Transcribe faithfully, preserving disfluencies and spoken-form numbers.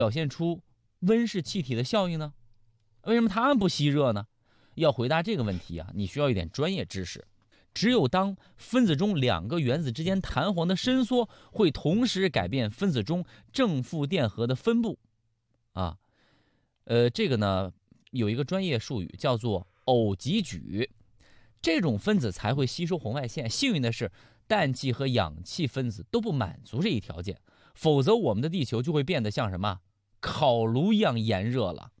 表现出温室气体的效应呢？为什么它们不吸热呢？要回答这个问题啊，你需要一点专业知识。只有当分子中两个原子之间弹簧的伸缩会同时改变分子中正负电荷的分布啊，呃，这个呢有一个专业术语叫做偶极矩，这种分子才会吸收红外线。幸运的是，氮气和氧气分子都不满足这一条件，否则我们的地球就会变得像什么烤炉一样炎热了。